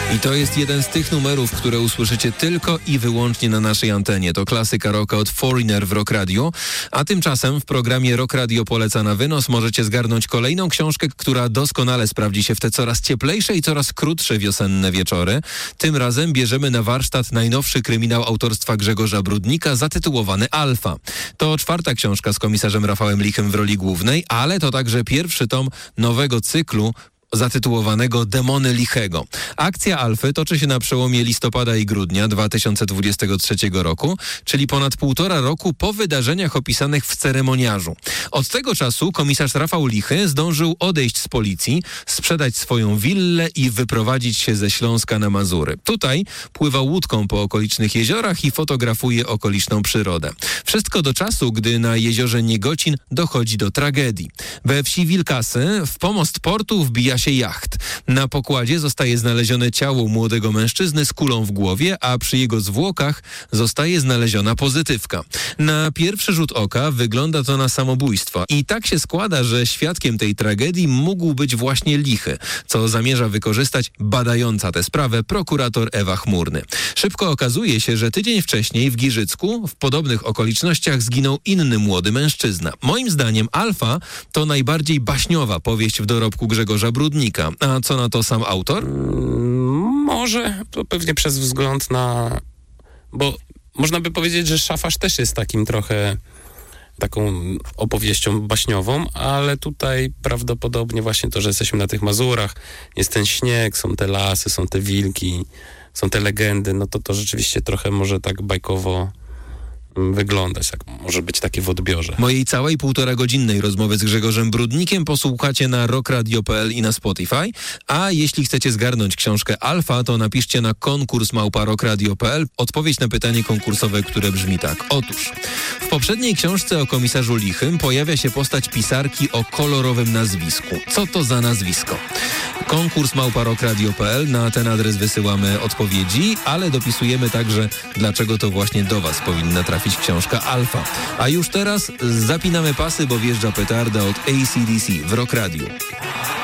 I to jest jeden z tych numerów, które usłyszycie tylko i wyłącznie na naszej antenie. To klasyka rocka od Foreigner w Rock Radio. A tymczasem w programie Rock Radio Poleca na wynos możecie zgarnąć kolejną książkę, która doskonale sprawdzi się w te coraz cieplejsze i coraz krótsze wiosenne wieczory. Tym razem bierzemy na warsztat najnowszy kryminał autorstwa Grzegorza Brudnika zatytułowany Alfa. To 4. książka z komisarzem Rafałem Lichym w roli głównej, ale to także pierwszy tom nowego cyklu zatytułowanego Demony Lichego. Akcja Alfy toczy się na przełomie listopada i grudnia 2023 roku, czyli ponad 1,5 roku po wydarzeniach opisanych w Ceremoniarzu. Od tego czasu komisarz Rafał Lichy zdążył odejść z policji, sprzedać swoją willę i wyprowadzić się ze Śląska na Mazury. Tutaj pływa łódką po okolicznych jeziorach i fotografuje okoliczną przyrodę. Wszystko do czasu, gdy na jeziorze Niegocin dochodzi do tragedii. We wsi Wilkasy w pomost portu wbija się jacht. Na pokładzie zostaje znalezione ciało młodego mężczyzny z kulą w głowie, a przy jego zwłokach zostaje znaleziona pozytywka. Na pierwszy rzut oka wygląda to na samobójstwo. I tak się składa, że świadkiem tej tragedii mógł być właśnie Lichy, co zamierza wykorzystać badająca tę sprawę prokurator Ewa Chmurny. Szybko okazuje się, że tydzień wcześniej w Giżycku w podobnych okolicznościach zginął inny młody mężczyzna. Moim zdaniem Alfa to najbardziej baśniowa powieść w dorobku Grzegorza Brudnika. A co na to sam autor? Może, to pewnie przez wzgląd na... Bo można by powiedzieć, że Szafarz też jest takim trochę taką opowieścią baśniową, ale tutaj prawdopodobnie właśnie to, że jesteśmy na tych Mazurach, jest ten śnieg, są te lasy, są te wilki, są te legendy, no to rzeczywiście trochę może tak bajkowo wyglądać, jak może być takie w odbiorze. Mojej całej 1,5-godzinnej rozmowy z Grzegorzem Brudnikiem posłuchacie na rockradio.pl i na Spotify, a jeśli chcecie zgarnąć książkę Alfa, to napiszcie na konkurs@rockradio.pl odpowiedź na pytanie konkursowe, które brzmi tak. Otóż, w poprzedniej książce o komisarzu Lichym pojawia się postać pisarki o kolorowym nazwisku. Co to za nazwisko? Konkurs@rockradio.pl, na ten adres wysyłamy odpowiedzi, ale dopisujemy także, dlaczego to właśnie do Was powinna trafić książka Alfa. A już teraz zapinamy pasy, bo wjeżdża petarda od AC/DC w Rock Radio.